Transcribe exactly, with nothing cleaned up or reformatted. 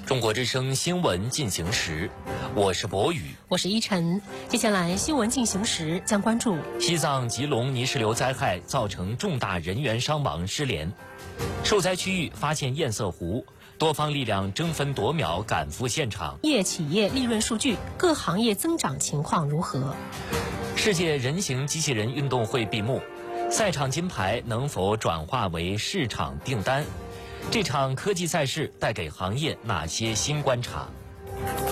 中国之声新闻进行时，我是博宇， 我是依晨。接下来新闻进行时将关注西藏吉隆泥石流灾害造成重大人员伤亡失联，受灾区域发现堰塞湖，多方力量争分夺秒赶赴现场。 业企业利润数据，各行业增长情况如何？ 世界人形机器人运动会闭幕，赛场金牌能否转化为市场订单？这场科技赛事带给行业哪些新观察？